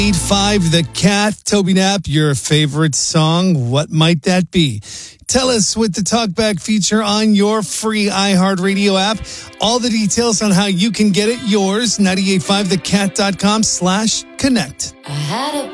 98.5 The Cat. Toby Knapp, your favorite song. What might that be? Tell us with the Talkback feature on your free iHeartRadio app. All the details on how you can get it yours. 985thecat.com/connect. I had a